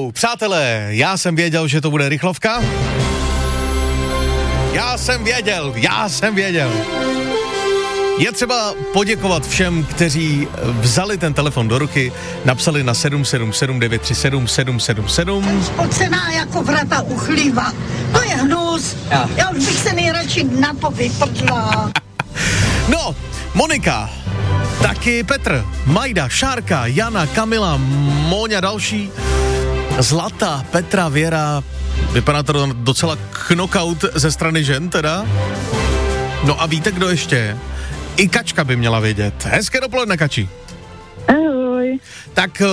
Hello, přátelé, já jsem věděl, že to bude rychlovka. Já jsem věděl. Je třeba poděkovat všem, kteří vzali ten telefon do ruky, napsali na 777 937 777. Spocená jako vrata u chlíva. To je hnus. Já už bych se nejradši na to vyprdla. No, Monika, taky Petr, Majda, Šárka, Jana, Kamila, Móňa další, Zlata, Petra, Věra, vypadá to docela knockout ze strany žen teda. No a víte, kdo ještě? I Kačka by měla vědět. Hezké dopoledne, Kači. Ahoj. Tak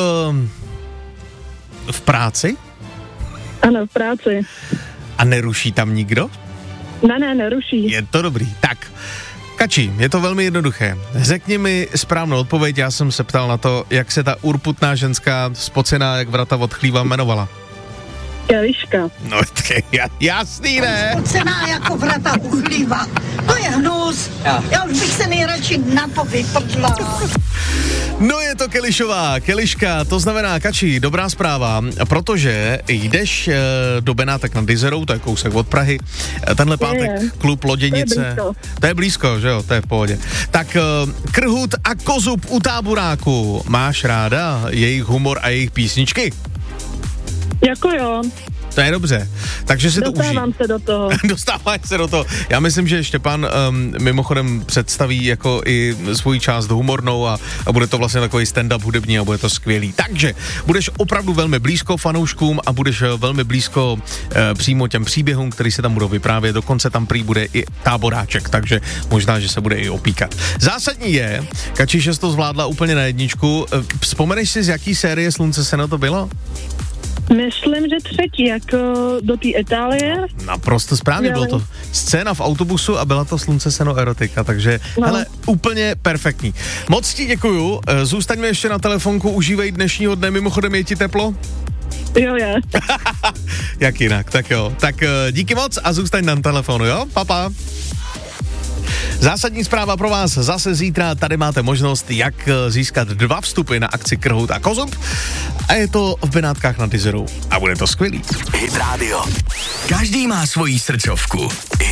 v práci? Ano, v práci. A neruší tam nikdo? Ne, neruší. Je to dobrý. Tak, Kači, je to velmi jednoduché. Řekni mi správnou odpověď, já jsem se ptal na to, jak se ta urputná ženská spocená jak vrata od chlíva jmenovala. Eliška. No, jasný, ne? Spocená jako vrata u chlíva. To je hnus. Já už bych se nejradši na to vyprdla. No je to Keliška, to znamená, Kači, dobrá zpráva, protože jdeš do Benátek nad Jizerou, to je kousek od Prahy, tenhle pátek klub Loděnice. To je blízko, že jo, to je v pohodě. Tak Krhut a Kozub u Táboráku, máš ráda jejich humor a jejich písničky? Jako jo. To je dobře, takže si to užij. Dostáváš se do toho. Já myslím, že Štěpán mimochodem představí jako i svůj část humornou a bude to vlastně takový stand-up hudební a bude to skvělý. Takže budeš opravdu velmi blízko fanouškům a budeš velmi blízko přímo těm příběhům, který se tam budou vyprávět. Dokonce tam prý bude i táboráček, takže možná, že se bude i opíkat. Zásadní je, Kači, že jsi to zvládla úplně na jedničku. Vzpomeneš si, z jaký série Slunce seno to bylo? Myslím, že třetí, jako do té Itálie. Naprosto správně, bylo to scéna v autobusu a byla to Slunce seno erotika, takže hele, úplně perfektní. Moc ti děkuju, zůstaňme ještě na telefonku, užívej dnešního dne, mimochodem je ti teplo? Jo, je. Jak jinak, tak jo. Tak díky moc a zůstaň na telefonu, jo? Pa. Zásadní zpráva pro vás, zase zítra tady máte možnost, jak získat 2 vstupy na akci Krhut a Kozub a je to v Benátkách nad Jizerou a bude to skvělý. Hit Radio. Každý má svoji srdcovku.